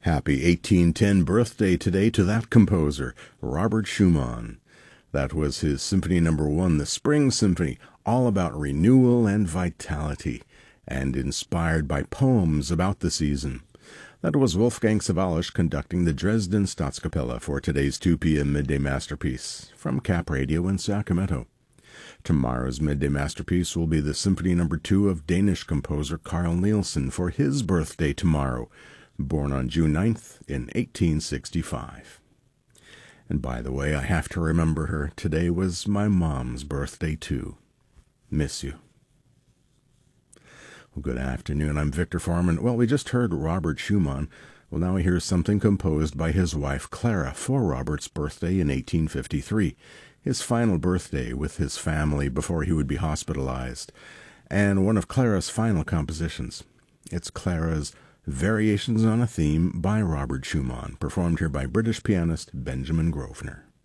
Happy 1810 birthday today to that composer, Robert Schumann. That was his Symphony No. 1, the Spring Symphony, all about renewal and vitality, and inspired by poems about the season. That was Wolfgang Sawallisch conducting the Dresden Staatskapelle for today's 2 p.m. Midday Masterpiece from Cap Radio in Sacramento. Tomorrow's Midday Masterpiece will be the Symphony No. 2 of Danish composer Carl Nielsen for his birthday tomorrow, born on June 9th in 1865. And by the way, I have to remember her. Today was my mom's birthday, too. Miss you. Well, good afternoon. I'm Victor Foreman. Well, we just heard Robert Schumann. Well, now we hear something composed by his wife, Clara, for Robert's birthday in 1853, his final birthday with his family before he would be hospitalized, and one of Clara's final compositions. It's Clara's Variations on a Theme by Robert Schumann, performed here by British pianist Benjamin Grosvenor.